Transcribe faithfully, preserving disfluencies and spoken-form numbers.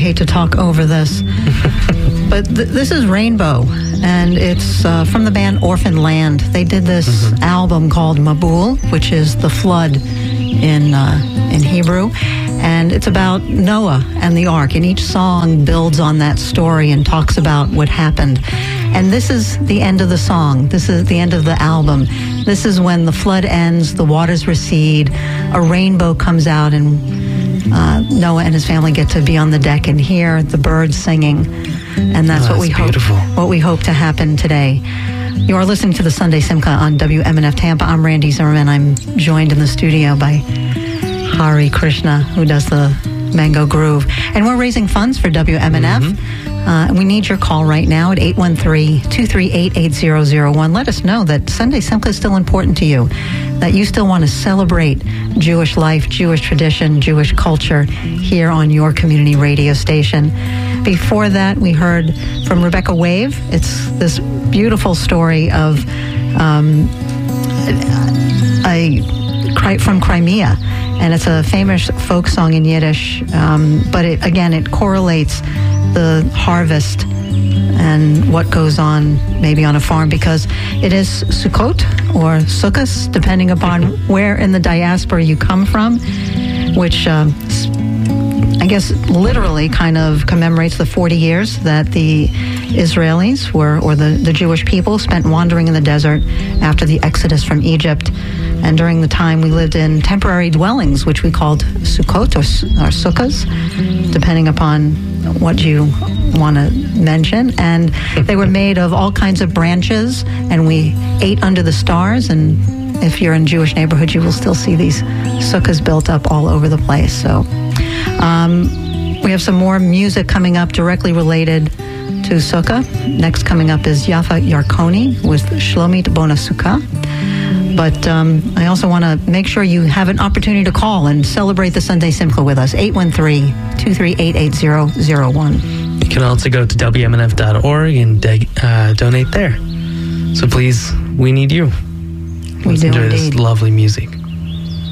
hate to talk over this. But th- this is Rainbow, and it's uh, from the band Orphan Land. They did this mm-hmm. album called Mabul, which is the flood in uh, in Hebrew. And it's about Noah and the ark. And each song builds on that story and talks about what happened. And this is the end of the song. This is the end of the album. This is when the flood ends, the waters recede, a rainbow comes out, and uh, Noah and his family get to be on the deck and hear the birds singing. And that's, oh, what we beautiful. hope what we hope to happen today. You are listening to the Sunday Simcha on W M N F Tampa. I'm Randy Zimmerman. I'm joined in the studio by Hari Krishna, who does the Mango Groove. And we're raising funds for W M N F. Mm-hmm. Uh, we need your call right now at eight one three, two three eight, eight zero zero one. Let us know that Sunday Simcha is still important to you, that you still want to celebrate Jewish life, Jewish tradition, Jewish culture here on your community radio station. Before that, we heard from Rebecca Wave. It's this beautiful story of um, a from Crimea. And it's a famous folk song in Yiddish, um, but it, again, it correlates the harvest and what goes on maybe on a farm, because it is Sukkot or Sukkos, depending upon where in the diaspora you come from, which uh, I guess literally kind of commemorates the forty years that the Israelis were, or the, the Jewish people spent wandering in the desert after the exodus from Egypt. And during the time we lived in temporary dwellings, which we called Sukkot or, or Sukkahs, depending upon what you want to mention. And they were made of all kinds of branches, and we ate under the stars. And if you're in Jewish neighborhoods, you will still see these sukkahs built up all over the place. So um, we have some more music coming up directly related to Sukkah. Next coming up is Yafa Yarkoni with Shlomit Bona Sukkah. But um, I also want to make sure you have an opportunity to call and celebrate the Sunday Simcha with us. eight one three, two three eight, eight zero zero one. You can also go to W M N F dot org and de- uh, donate there. So please, we need you. We Let's do enjoy indeed. this lovely music.